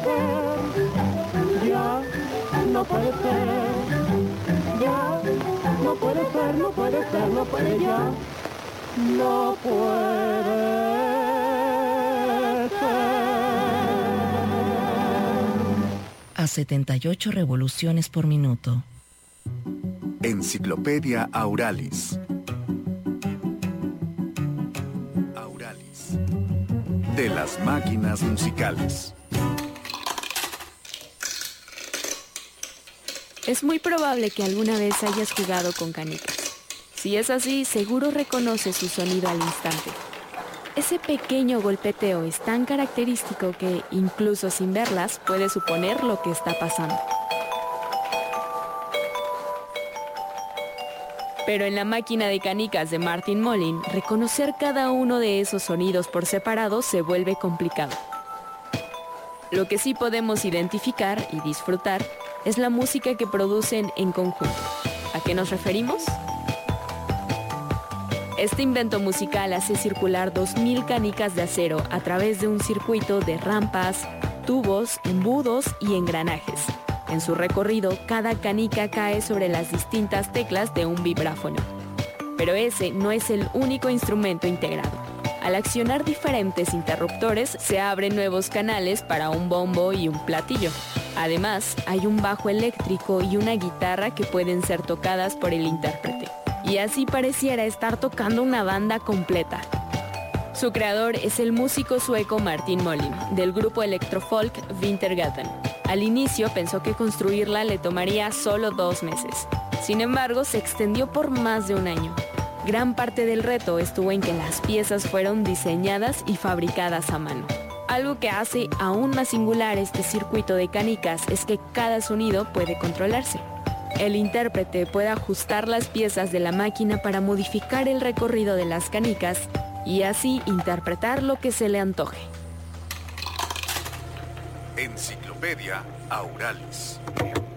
ser, ya no puede ser, ya no puede ser, no puede ser, no puede ya, no puede ser. A 78 revoluciones por minuto. Enciclopedia Auralis. Auralis. De las máquinas musicales. Es muy probable que alguna vez hayas jugado con canicas. Si es así, seguro reconoces su sonido al instante. Ese pequeño golpeteo es tan característico que, incluso sin verlas, puedes suponer lo que está pasando. Pero en la máquina de canicas de Martin Mollin, reconocer cada uno de esos sonidos por separado se vuelve complicado. Lo que sí podemos identificar y disfrutar es la música que producen en conjunto. ¿A qué nos referimos? Este invento musical hace circular 2000 canicas de acero a través de un circuito de rampas, tubos, embudos y engranajes. En su recorrido, cada canica cae sobre las distintas teclas de un vibráfono. Pero ese no es el único instrumento integrado. Al accionar diferentes interruptores, se abren nuevos canales para un bombo y un platillo. Además, hay un bajo eléctrico y una guitarra que pueden ser tocadas por el intérprete. Y así pareciera estar tocando una banda completa. Su creador es el músico sueco Martin Mollin, del grupo electrofolk Vintergatan. Al inicio pensó que construirla le tomaría solo 2 meses. Sin embargo, se extendió por más de un año. Gran parte del reto estuvo en que las piezas fueron diseñadas y fabricadas a mano. Algo que hace aún más singular este circuito de canicas es que cada sonido puede controlarse. El intérprete puede ajustar las piezas de la máquina para modificar el recorrido de las canicas y así interpretar lo que se le antoje. Enciclopedia Auralis.